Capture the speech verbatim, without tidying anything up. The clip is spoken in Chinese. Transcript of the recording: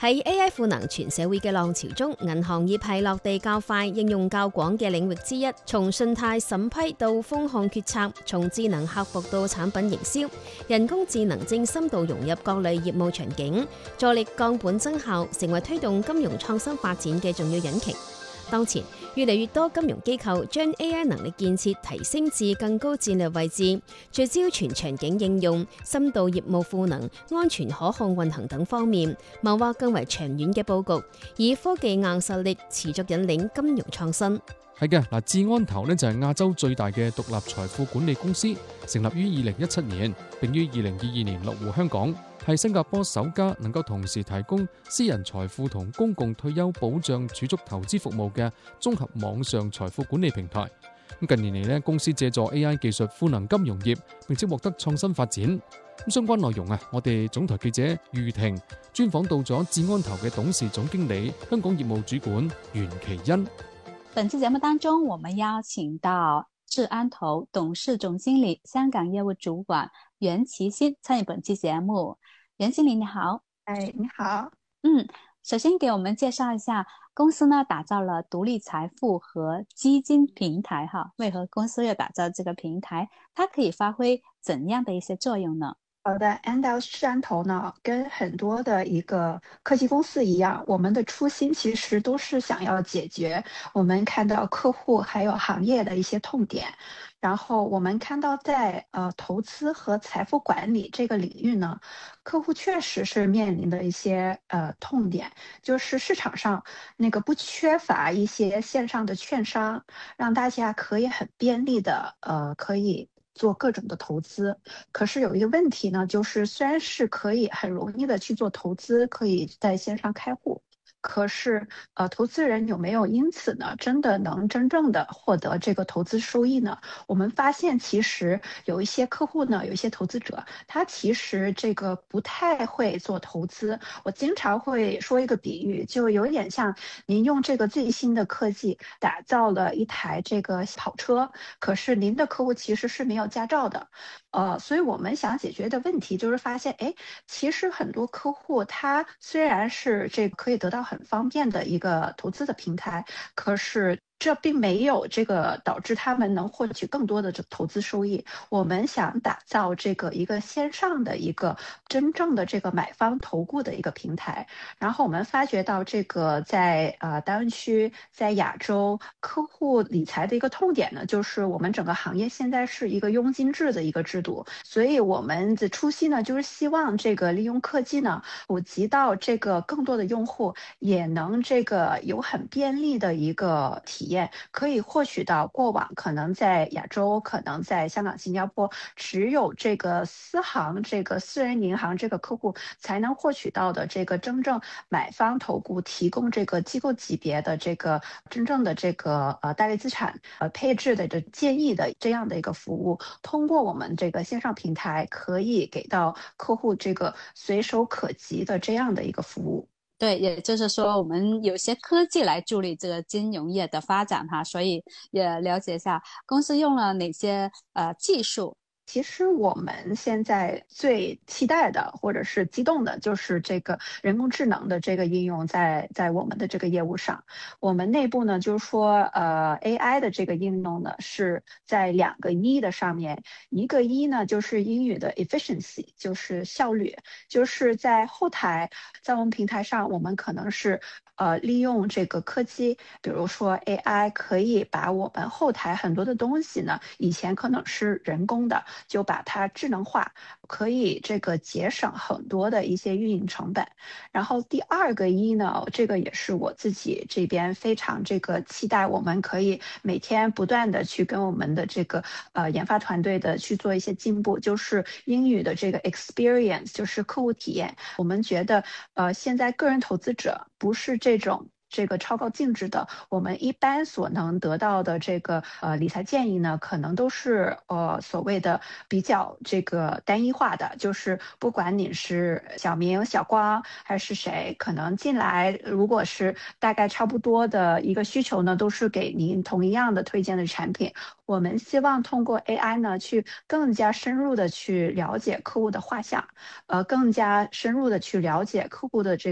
喺 A I 賦能全社會嘅浪潮中，銀行業係落地較快、應用較廣嘅領域之一。從信貸審批到風控決策，從智能客服到產品營銷，人工智能正深度融入各類業務場景，助力降本增效，成為推動金融創新發展嘅重要引擎。當前，越嚟越多金融機構將 A I 能力建設提升至更高戰略位置，聚焦全場景應用、深度業務賦能、安全可控運行等方面，謀劃更為長遠嘅佈局，以科技硬實力持續引領金融創新。 係嘅，嗱，智安投呢就係亞洲最大嘅獨立財富管理公司，成立於二零一七年，並於二零二二年落戶香港，係新加坡首家能夠同時提供私人財富同公共退休保障儲蓄投資服務嘅綜合網上財富管理平台。咁近年嚟呢，公司借助 A I 技術賦能金融業，並且獲得創新發展。咁相關內容啊，我哋總台記者余婷專訪到咗智安投嘅董事總經理、香港業務主管袁其欣。 本期節目當中，我們邀請到智安投董事總經理、香港業務主管袁其欣參與本期節目。袁經理你好。 哎，你好。 嗯，首先給我們介紹一下公司呢，打造了獨立財富和基金平台哈。為何公司要打造這個平台？它可以發揮怎樣的一些作用呢？ 好的 Andel's 智安投呢，跟很多的一個科技公司一樣，我們的初心其實都是想要解決我們看到客戶還有行業的一些痛點。然後我們看到在呃投資和財富管理這個領域呢，客戶確實是面臨的一些呃痛點，就是市場上那個不缺乏一些線上的券商，讓大家可以很便利的呃可以做各種的投資。可是有一個問題呢，就是雖然是可以很容易的去做投資，可以在線上開戶，可是呃投資人有沒有因此呢真的能真正的獲得這個投資收益呢？我們發現其實有一些客戶呢，有一些投資者，他其實這個不太會做投資。我經常會說一個比喻，就有點像您用這個最新的科技打造了一台這個跑車，可是您的客戶其實是沒有駕照的。呃，所以我們想解決的問題就是發現，哎，其實很多客戶他雖然是這個可以得到很方便的一個投資的平台，可是這並沒有這個導致他們能獲取更多的這投資收益。我們想打造這個一個線上的一個真正的這個買方投顧的一個平台。然後我們發覺到這個在呃大灣區，在亞洲客戶理財的一個痛點呢，就是我們整個行業現在是一個佣金制的一個制度，所以我們的初心呢，就是希望這個利用科技呢，普及到這個更多的用戶也能這個有很便利的一個體驗，可以獲取到過往可能在亞洲，可能在香港、新加坡只有這個私行、這個私人銀行這個客戶才能獲取到的這個真正買方投顧提供這個機構級別的這個真正的這個呃大類資產呃配置的這建議的這樣的一個服務，通過我們這個線上平台可以給到客戶這個隨手可及的這樣的一個服務。 對，也就是說我們有些科技來助力這個金融業的發展哈，所以也了解一下公司用了哪些呃技術。 其實我們現在最期待的或者是激動的就是這個人工智能的這個應用在在我們的這個業務上。我們內部呢就是說呃 A I 的這個應用呢是在兩個一的上面，一個一呢就是英語的 efficiency， 就是效率，就是在後台在我們平台上我們可能是呃利用這個科技，比如說 A I 可以把我們後台很多的東西呢以前可能是人工的，就把它智能化，可以這個節省很多的一些運營成本。然後第二個一呢，這個也是我自己這邊非常這個期待，我們可以每天不斷的去跟我們的這個呃研發團隊的去做一些進步，就是英語的這個 experience， 就是客戶體驗。我們覺得呃現在個人投資者不是這種這個超高淨值的，我們一般所能得到的這個呃理財建議呢，可能都是呃所謂的比較這個單一化的，就是不管你是小明、小光還是誰，可能進來如果是大概差不多的一個需求呢，都是給您同一樣的推薦的產品。我們希望通過 A I 呢，去更加深入的去了解客戶的畫像，呃，更加深入的去了解客戶的這個